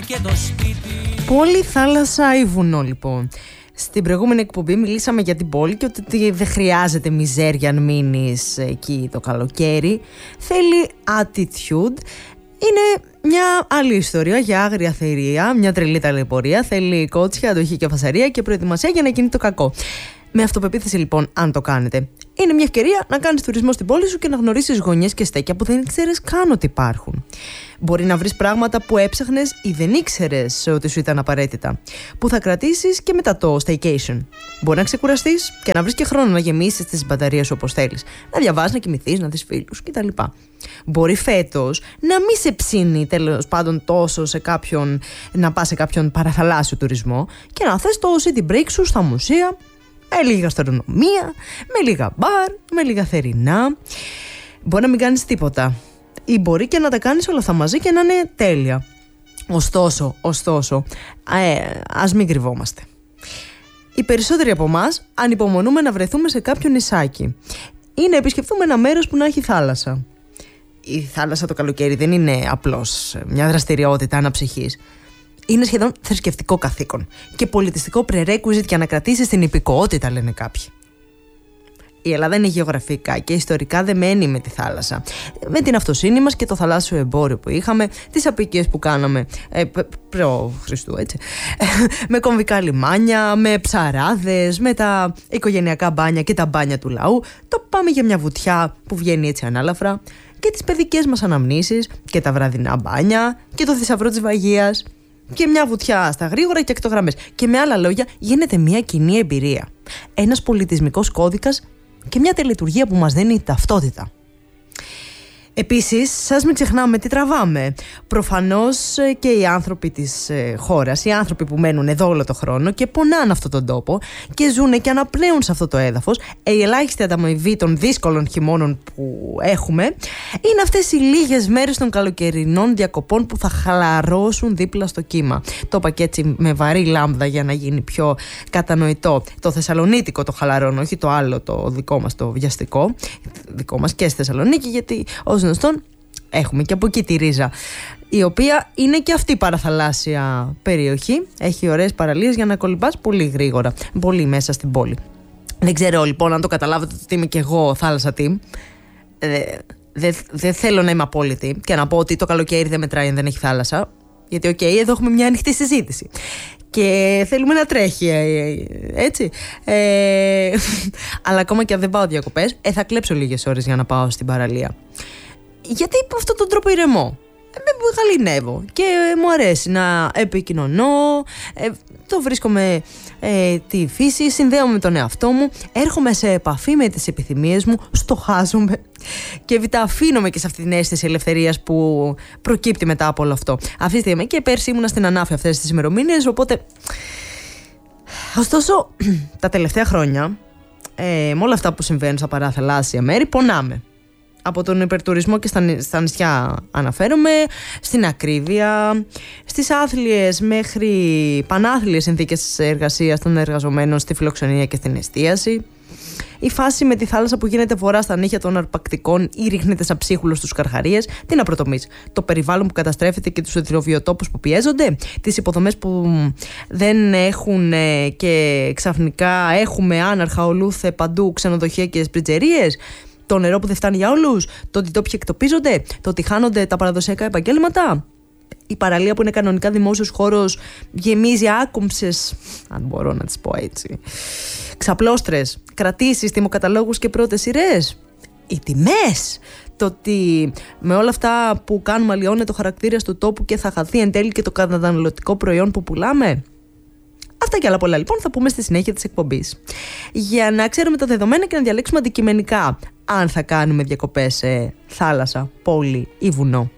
και το σπίτι. Πόλη, θάλασσα ή βουνό, λοιπόν. Στην προηγούμενη εκπομπή μιλήσαμε για την πόλη και ότι δεν χρειάζεται μιζέρια αν μείνεις εκεί το καλοκαίρι. Θέλει attitude. Είναι μια άλλη ιστορία για άγρια θηρία, μια τρελή ταλαιπωρία. Θέλει κότσια, αντοχή και φασαρία και προετοιμασία για να γίνει το κακό. Με αυτοπεποίθηση, λοιπόν, αν το κάνετε. Είναι μια ευκαιρία να κάνεις τουρισμό στην πόλη σου και να γνωρίσεις γωνιές και στέκια που δεν ήξερες καν ότι υπάρχουν. Μπορεί να βρεις πράγματα που έψαχνες ή δεν ήξερες ότι σου ήταν απαραίτητα, που θα κρατήσεις και μετά το staycation. Μπορεί να ξεκουραστείς και να βρεις και χρόνο να γεμίσεις τις μπαταρίες σου όπως θέλεις. Να διαβάσεις, να κοιμηθείς, να δεις φίλους κτλ. Μπορεί φέτος να μην σε ψήνει τέλος πάντων τόσο να πας σε κάποιον παραθαλάσσιο τουρισμό και να θες το city break σου στα μουσεία. Με λίγη γαστρονομία, με λίγα μπαρ, με λίγα θερινά. Μπορεί να μην κάνεις τίποτα. Ή μπορεί και να τα κάνεις όλα αυτά μαζί και να είναι τέλεια. Ωστόσο, ας μην κρυβόμαστε. Οι περισσότεροι από εμάς ανυπομονούμε να βρεθούμε σε κάποιο νησάκι ή να επισκεφθούμε ένα μέρος που να έχει θάλασσα. Η θάλασσα το καλοκαίρι δεν είναι απλώς μια δραστηριότητα αναψυχής. Είναι σχεδόν θρησκευτικό καθήκον και πολιτιστικό prerequisite για να κρατήσεις την υπηκοότητα, λένε κάποιοι. Η Ελλάδα είναι γεωγραφικά και ιστορικά δεμένη με τη θάλασσα. Με την αυτοσύνη μας και το θαλάσσιο εμπόριο που είχαμε, τις αποικίες που κάναμε προ Χριστού, έτσι. Με κομβικά λιμάνια, με ψαράδες, με τα οικογενειακά μπάνια και τα μπάνια του λαού. Το πάμε για μια βουτιά που βγαίνει έτσι ανάλαφρα. Και τις παιδικές μας αναμνήσεις και τα βραδινά μπάνια και το θησαυρό της Βαγίας. Και μια βουτιά στα γρήγορα και ακτογραμμές. Και με άλλα λόγια, γίνεται μια κοινή εμπειρία. Ένας πολιτισμικός κώδικας και μια τελετουργία που μας δίνει ταυτότητα. Επίσης, σας μην ξεχνάμε τι τραβάμε. Προφανώς και οι άνθρωποι της χώρας, οι άνθρωποι που μένουν εδώ όλο το χρόνο και πονάνε αυτόν τον τόπο και ζουν και αναπνέουν σε αυτό το έδαφος, η ελάχιστη ανταμοιβή των δύσκολων χειμώνων που έχουμε, είναι αυτές οι λίγες μέρες των καλοκαιρινών διακοπών που θα χαλαρώσουν δίπλα στο κύμα. Το είπα και έτσι με βαρύ λάμδα για να γίνει πιο κατανοητό. Το θεσσαλονίτικο το χαλαρώνω, όχι το άλλο το δικό μας το βιαστικό. Δικό μας και στη Θεσσαλονίκη, γιατί ως γνωστόν έχουμε και από εκεί τη Ρίζα, η οποία είναι και αυτή παραθαλάσσια περιοχή. Έχει ωραίες παραλίες για να κολυμπάς πολύ γρήγορα, πολύ μέσα στην πόλη. Δεν ξέρω λοιπόν αν το καταλάβετε ότι είμαι και εγώ θάλασσα team. Δεν θέλω να είμαι απόλυτη και να πω ότι το καλοκαίρι δεν μετράει αν δεν έχει θάλασσα, γιατί εδώ έχουμε μια ανοιχτή συζήτηση και θέλουμε να τρέχει, έτσι. Αλλά ακόμα και αν δεν πάω διακοπές, θα κλέψω λίγες ώρες για να πάω στην παραλία. Γιατί με αυτόν τον τρόπο ηρεμώ. Με γαληνεύω και μου αρέσει να επικοινωνώ, το βρίσκομαι τη φύση, συνδέομαι με τον εαυτό μου, έρχομαι σε επαφή με τις επιθυμίες μου, στοχάζομαι και αφήνομαι και σε αυτή την αίσθηση ελευθερίας που προκύπτει μετά από όλο αυτό. Αυτή τη στιγμή και πέρσι ήμουνα στην Ανάφη αυτές τις ημερομηνίες, οπότε... Ωστόσο, τα τελευταία χρόνια, με όλα αυτά που συμβαίνουν στα παραθαλάσσια μέρη, πονάμε. Από τον υπερτουρισμό και στα νησιά αναφέρομαι, στην ακρίβεια, στις άθλιες μέχρι πανάθλιες συνθήκες εργασίας των εργαζομένων στη φιλοξενία και στην εστίαση. Η φάση με τη θάλασσα που γίνεται βορρά στα νύχια των αρπακτικών ή ρίχνεται σαν ψίχουλο στους καρχαρίες, τι να πρωτομείς. Το περιβάλλον που καταστρέφεται και τους υδροβιοτόπους που πιέζονται, τις υποδομές που δεν έχουν και ξαφνικά έχουμε άναρχα ολούθε παντού ξενοδοχεία και σπριτζερίες. Το νερό που δεν φτάνει για όλους, το ότι οι τόποι εκτοπίζονται, το ότι χάνονται τα παραδοσιακά επαγγέλματα. Η παραλία που είναι κανονικά δημόσιος χώρος γεμίζει άκομψες, αν μπορώ να τις πω έτσι, ξαπλώστρες, κρατήσεις, τιμοκαταλόγους και πρώτες σειρές. Οι τιμές, το ότι με όλα αυτά που κάνουμε αλλοιώνεται το χαρακτήρα του τόπου και θα χαθεί εν τέλει και το καταναλωτικό προϊόν που πουλάμε. Αυτά και άλλα πολλά λοιπόν θα πούμε στη συνέχεια της εκπομπής. Για να ξέρουμε τα δεδομένα και να διαλέξουμε αντικειμενικά αν θα κάνουμε διακοπές σε θάλασσα, πόλη ή βουνό.